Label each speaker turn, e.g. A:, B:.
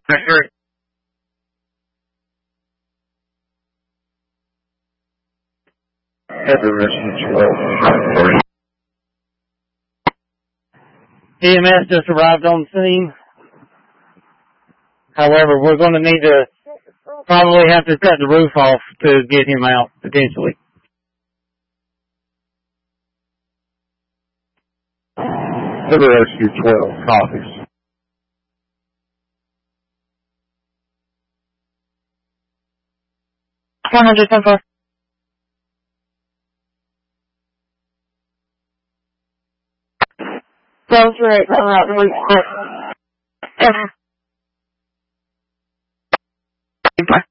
A: Heavy Rescue 12.
B: EMS just arrived on the scene. However, we're going to need to probably have to cut the roof off to get him out, potentially.
A: Heavy Rescue 12, copies.
C: $110. Sounds right. I'm out really quick.